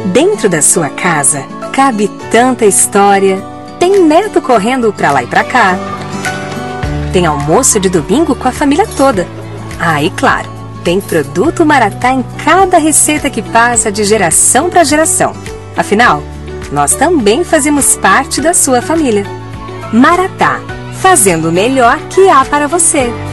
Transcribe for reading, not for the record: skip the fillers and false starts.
Dentro da sua casa, cabe tanta história. Tem neto correndo pra lá e pra cá. Tem almoço de domingo com a família toda. Ah, e claro, tem produto Maratá em cada receita que passa de geração para geração. Afinal, nós também fazemos parte da sua família. Maratá, fazendo o melhor que há para você.